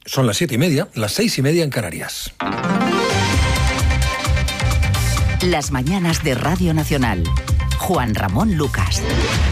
Son las 7:30, las 6:30 en Canarias. Las mañanas de Radio Nacional. Juan Ramón Lucas.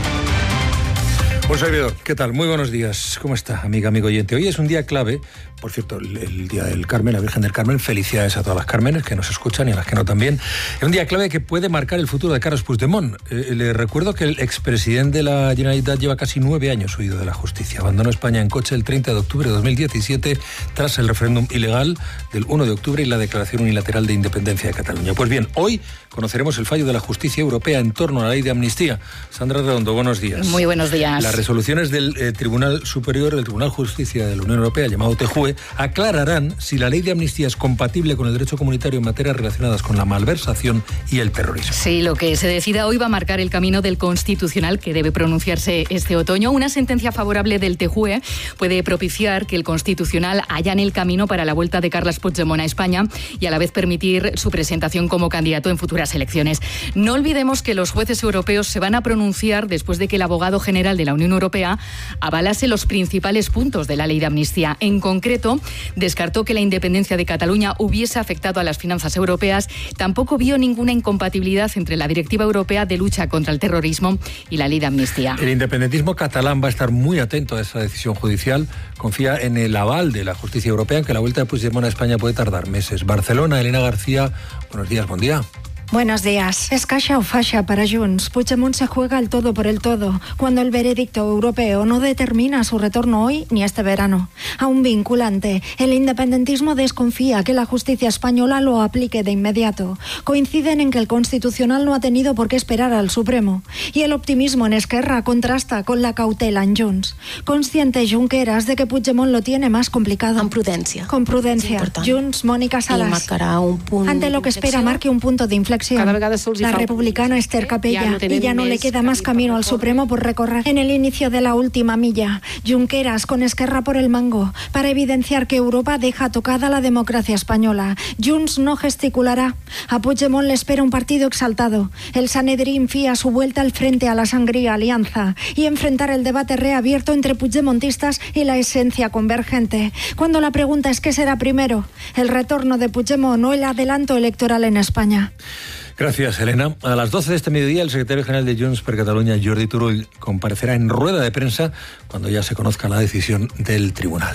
Un servidor, ¿qué tal? Muy buenos días. ¿Cómo está, amiga, amigo oyente? Hoy es un día clave, por cierto, el Día del Carmen, la Virgen del Carmen. Felicidades a todas las Cármenes que nos escuchan y a las que no también. Es un día clave que puede marcar el futuro de Carles Puigdemont. Le recuerdo que el expresidente de la Generalitat lleva casi 9 años huido de la justicia. Abandonó España en coche el 30 de octubre de 2017 tras el referéndum ilegal del 1 de octubre y la declaración unilateral de independencia de Cataluña. Pues bien, hoy conoceremos el fallo de la justicia europea en torno a la ley de amnistía. Sandra Redondo, buenos días. Muy buenos días. Las resoluciones del Tribunal Superior, del Tribunal de Justicia de la Unión Europea, llamado TJUE, aclararán si la ley de amnistía es compatible con el derecho comunitario en materias relacionadas con la malversación y el terrorismo. Sí, lo que se decida hoy va a marcar el camino del Constitucional que debe pronunciarse este otoño. Una sentencia favorable del TJUE puede propiciar que el Constitucional allane el camino para la vuelta de Carles Puigdemont a España y a la vez permitir su presentación como candidato en futuras elecciones. No olvidemos que los jueces europeos se van a pronunciar después de que el abogado general de la Unión Europea avalase los principales puntos de la ley de amnistía. En concreto, descartó que la independencia de Cataluña hubiese afectado a las finanzas europeas. Tampoco vio ninguna incompatibilidad entre la Directiva Europea de Lucha contra el Terrorismo y la ley de amnistía. El independentismo catalán va a estar muy atento a esa decisión judicial. Confía en el aval de la justicia europea, que la vuelta de Puigdemont a España puede tardar meses. Barcelona, Elena García, buenos días, buen día. Buenos días. Es caixa o faixa para Junts. Puigdemont se juega el todo por el todo, cuando el veredicto europeo no determina su retorno hoy ni este verano. Aún vinculante, el independentismo desconfía que la justicia española lo aplique de inmediato. Coinciden en que el Constitucional no ha tenido por qué esperar al Supremo. Y el optimismo en Esquerra contrasta con la cautela en Junts. Consciente Junqueras de que Puigdemont lo tiene más complicado. Amb prudència. Con prudencia. Junts, Mónica Salas. Ante lo que espera marque un punto de inflexión. La republicana Esther Capella, y ya no le queda más camino al Supremo por recorrer. En el inicio de la última milla, Junqueras con Esquerra por el mango, para evidenciar que Europa deja tocada la democracia española. Junts no gesticulará. A Puigdemont le espera un partido exaltado. El Sanedrín fía su vuelta al frente a la sangría alianza y enfrentar el debate reabierto entre puigdemontistas y la esencia convergente. Cuando la pregunta es ¿qué será primero? ¿El retorno de Puigdemont o el adelanto electoral en España? Gracias, Elena. A las 12 de este mediodía, el secretario general de Junts per Catalunya, Jordi Turull, comparecerá en rueda de prensa cuando ya se conozca la decisión del tribunal.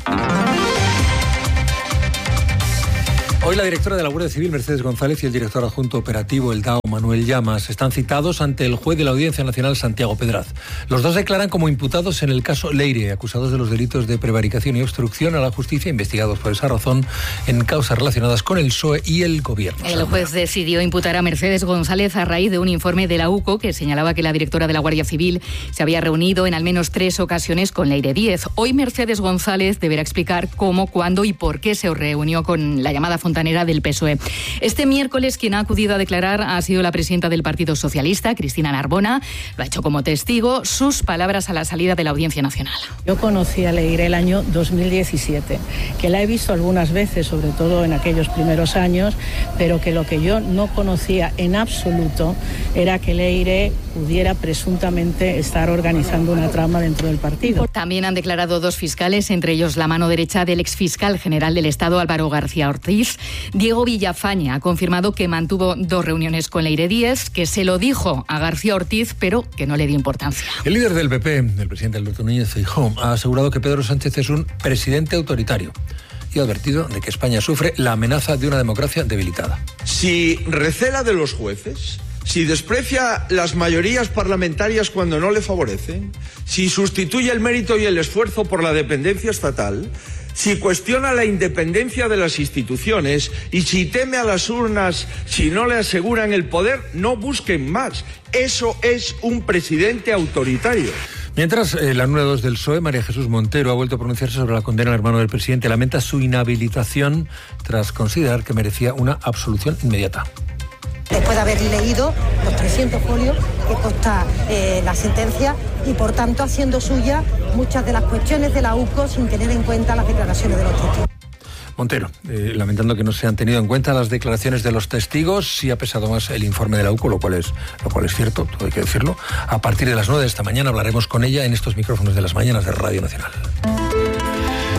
Hoy la directora de la Guardia Civil, Mercedes González, y el director adjunto operativo, el DAO, Manuel Llamas, están citados ante el juez de la Audiencia Nacional, Santiago Pedraz. Los dos declaran como imputados en el caso Leire, acusados de los delitos de prevaricación y obstrucción a la justicia, investigados por esa razón en causas relacionadas con el PSOE y el gobierno. El juez decidió imputar a Mercedes González a raíz de un informe de la UCO que señalaba que la directora de la Guardia Civil se había reunido en al menos 3 ocasiones con Leire Díez. Hoy Mercedes González deberá explicar cómo, cuándo y por qué se reunió con la llamada fontanera del PSOE. Este miércoles quien ha acudido a declarar ha sido la presidenta del Partido Socialista, Cristina Narbona. Lo ha hecho como testigo. Sus palabras a la salida de la Audiencia Nacional. Yo conocí a Leire el año 2017, que la he visto algunas veces, sobre todo en aquellos primeros años, pero que lo que yo no conocía en absoluto era que Leire pudiera presuntamente estar organizando una trama dentro del partido. También han declarado 2 fiscales, entre ellos la mano derecha del exfiscal general del Estado, Álvaro García Ortiz. Diego Villafañe ha confirmado que mantuvo 2 reuniones con Leire Díez, que se lo dijo a García Ortiz, pero que no le dio importancia. El líder del PP, el presidente Alberto Núñez Feijóo, ha asegurado que Pedro Sánchez es un presidente autoritario y ha advertido de que España sufre la amenaza de una democracia debilitada. Si recela de los jueces, si desprecia las mayorías parlamentarias cuando no le favorecen, si sustituye el mérito y el esfuerzo por la dependencia estatal, si cuestiona la independencia de las instituciones y si teme a las urnas si no le aseguran el poder, no busquen más. Eso es un presidente autoritario. Mientras, la número 2 del PSOE, María Jesús Montero, ha vuelto a pronunciarse sobre la condena al hermano del presidente. Lamenta su inhabilitación tras considerar que merecía una absolución inmediata. Después de haber leído los 300 folios que consta la sentencia y, por tanto, haciendo suya muchas de las cuestiones de la UCO sin tener en cuenta las declaraciones de los testigos. Montero, lamentando que no se han tenido en cuenta las declaraciones de los testigos, sí ha pesado más el informe de la UCO, lo cual es cierto, todo hay que decirlo. A partir de las 9 de esta mañana hablaremos con ella en estos micrófonos de las mañanas de Radio Nacional.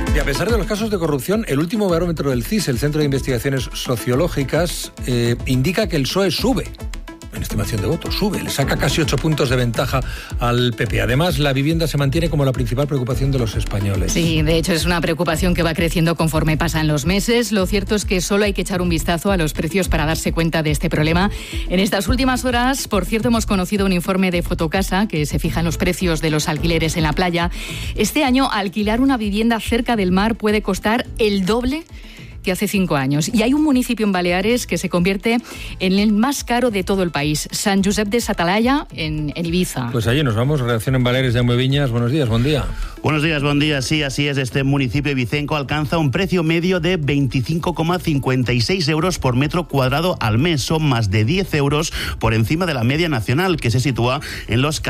Y a pesar de los casos de corrupción, el último barómetro del CIS, el Centro de Investigaciones Sociológicas, indica que el PSOE sube. En estimación de votos, sube, le saca casi 8 puntos de ventaja al PP. Además, la vivienda se mantiene como la principal preocupación de los españoles. Sí, de hecho es una preocupación que va creciendo conforme pasan los meses. Lo cierto es que solo hay que echar un vistazo a los precios para darse cuenta de este problema. En estas últimas horas, por cierto, hemos conocido un informe de Fotocasa que se fija en los precios de los alquileres en la playa. Este año, alquilar una vivienda cerca del mar puede costar el doble que hace 5 años. Y hay un municipio en Baleares que se convierte en el más caro de todo el país, Sant Josep de sa Talaia, en Ibiza. Pues allí nos vamos. Redacción en Baleares, Jaume Viñas. Buenos días, buen día. Buenos días, buen día. Sí, así es. Este municipio ibicenco alcanza un precio medio de 25,56 euros por metro cuadrado al mes. Son más de 10 euros por encima de la media nacional, que se sitúa en los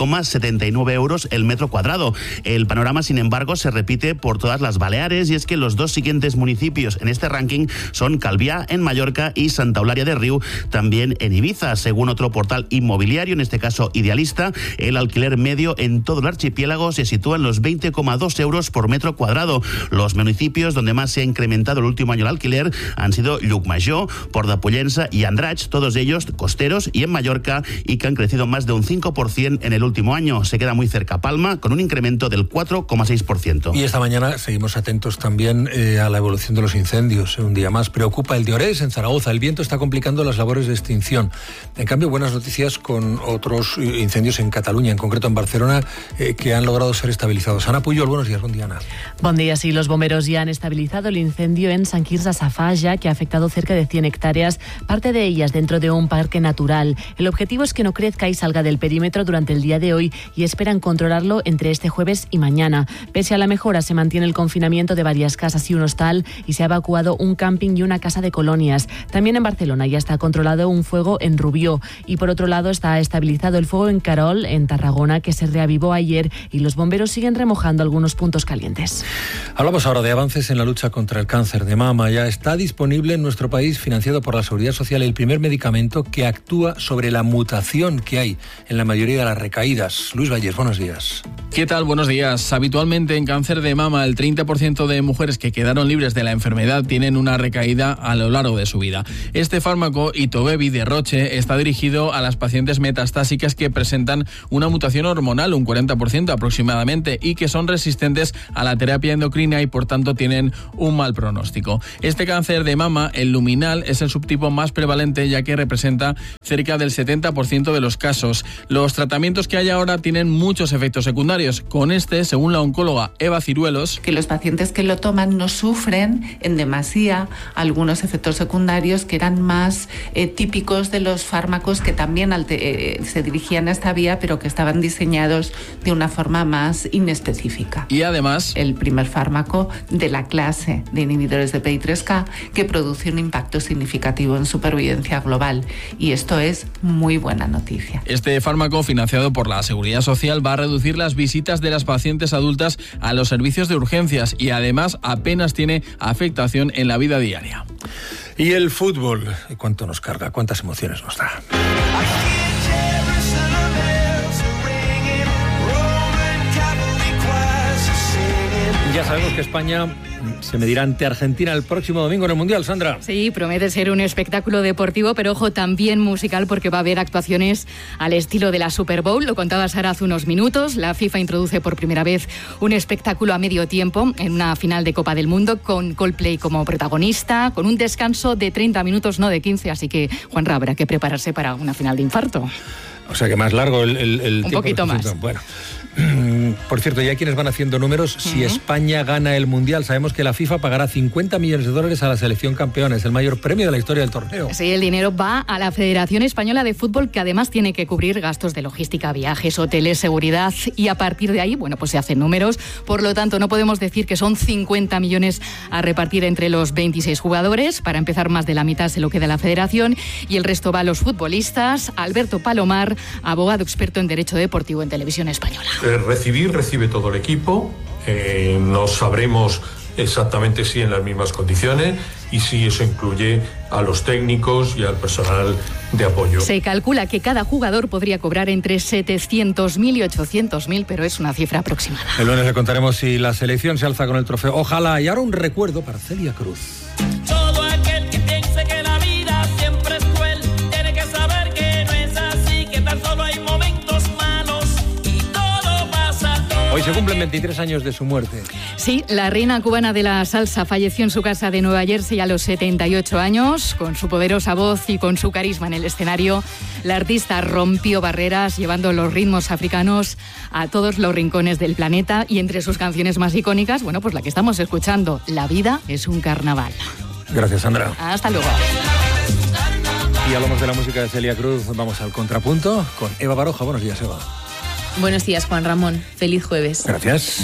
14,79 euros el metro cuadrado. El panorama, sin embargo, se repite por todas las Baleares, y es que los dos siguientes municipios en este ranking son Calviá en Mallorca y Santa Eulalia de Riu también en Ibiza. Según otro portal inmobiliario, en este caso Idealista, el alquiler medio en todo el archipiélago se sitúa en los 20,2 euros por metro cuadrado. Los municipios donde más se ha incrementado el último año el alquiler han sido Llucmajor, Port de Pollença y Andratx, todos ellos costeros y en Mallorca, y que han crecido más de un 5% en el último año. Se queda muy cerca Palma, con un incremento del 4,6%. Y esta mañana seguimos atentos también a la evolución de los incendios. Un día más. Preocupa el de Orés, en Zaragoza. El viento está complicando las labores de extinción. En cambio, buenas noticias con otros incendios en Cataluña, en concreto en Barcelona, que han logrado ser estabilizados. Ana Puyol, buenos días. Buen día, Ana. Buen día. Sí, los bomberos ya han estabilizado el incendio en Sant Quirze Safaja, que ha afectado cerca de 100 hectáreas, parte de ellas dentro de un parque natural. El objetivo es que no crezca y salga del perímetro durante el día de hoy, y esperan controlarlo entre este jueves y mañana. Pese a la mejora, se mantiene el confinamiento de varias casas y un hostal, y se ha evacuado un camping y una casa de colonias. También en Barcelona ya está controlado un fuego en Rubió, y por otro lado está estabilizado el fuego en Carol, en Tarragona, que se reavivó ayer, y los bomberos siguen remojando algunos puntos calientes. Hablamos ahora de avances en la lucha contra el cáncer de mama. Ya está disponible en nuestro país, financiado por la Seguridad Social, el primer medicamento que actúa sobre la mutación que hay en la mayoría de las recaídas. Luis Valles, buenos días. ¿Qué tal? Buenos días. Habitualmente en cáncer de mama, el 30% de mujeres que quedaron libres de la enfermedad tienen una recaída a lo largo de su vida. Este fármaco, Itovebi de Roche, está dirigido a las pacientes metastásicas que presentan una mutación hormonal, un 40% aproximadamente, y que son resistentes a la terapia endocrina y por tanto tienen un mal pronóstico. Este cáncer de mama, el luminal, es el subtipo más prevalente, ya que representa cerca del 70% de los casos. Los tratamientos que hay ahora tienen muchos efectos secundarios. Con este, según la oncóloga Eva Ciruelos, que los pacientes que lo toman no sufren en demasía algunos efectos secundarios que eran más típicos de los fármacos que también se dirigían a esta vía, pero que estaban diseñados de una forma más inespecífica. Y además, el primer fármaco de la clase de inhibidores de PI3K que produce un impacto significativo en supervivencia global, y esto es muy buena noticia. Este fármaco, financiado por la Seguridad Social, va a reducir las visitas de las pacientes adultas a los servicios de urgencias, y además apenas tiene afectación en la vida diaria. Y el fútbol, ¿cuánto nos carga? ¿Cuántas emociones nos da? Ya sabemos que España se medirá ante Argentina el próximo domingo en el Mundial, Sandra. Sí, promete ser un espectáculo deportivo, pero ojo, también musical, porque va a haber actuaciones al estilo de la Super Bowl. Lo contaba Sara hace unos minutos. La FIFA introduce por primera vez un espectáculo a medio tiempo en una final de Copa del Mundo, con Coldplay como protagonista, con un descanso de 30 minutos, no de 15. Así que, Juanra, habrá que prepararse para una final de infarto. O sea que más largo el tiempo. Un poquito más. Bueno. Por cierto, ya quienes van haciendo números, si España gana el Mundial, sabemos que la FIFA pagará $50 millones a la selección campeona. Es el mayor premio de la historia del torneo. Sí, el dinero va a la Federación Española de Fútbol, que además tiene que cubrir gastos de logística, viajes, hoteles, seguridad, y a partir de ahí, bueno, pues se hacen números. Por lo tanto, no podemos decir que son 50 millones a repartir entre los 26 jugadores. Para empezar, más de la mitad se lo queda a la Federación y el resto va a los futbolistas. Alberto Palomar, abogado experto en Derecho Deportivo en Televisión Española. Recibe todo el equipo, no sabremos exactamente si en las mismas condiciones, y sí, eso incluye a los técnicos y al personal de apoyo. Se calcula que cada jugador podría cobrar entre 700.000 y 800.000, pero es una cifra aproximada. El lunes le contaremos si la selección se alza con el trofeo. Ojalá. Y ahora un recuerdo para Celia Cruz. Todo aquel que piense que la vida siempre es cruel tiene que saber que no es así, que tan solo hay momentos malos y todo pasa. Hoy se cumplen 23 años de su muerte. Sí, la reina cubana de la salsa falleció en su casa de Nueva Jersey a los 78 años. Con su poderosa voz y con su carisma en el escenario, la artista rompió barreras, llevando los ritmos africanos a todos los rincones del planeta. Y entre sus canciones más icónicas, bueno, pues la que estamos escuchando, La vida es un carnaval. Gracias, Sandra. Hasta luego. Y hablamos de la música de Celia Cruz. Vamos al contrapunto con Eva Baroja. Buenos días, Eva. Buenos días, Juan Ramón. Feliz jueves. Gracias.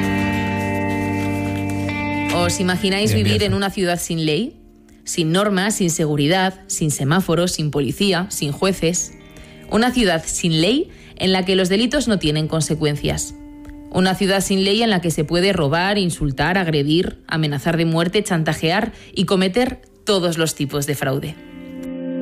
¿Os imagináis vivir en una ciudad sin ley? Sin normas, sin seguridad, sin semáforos, sin policía, sin jueces. Una ciudad sin ley en la que los delitos no tienen consecuencias. Una ciudad sin ley en la que se puede robar, insultar, agredir, amenazar de muerte, chantajear y cometer todos los tipos de fraude.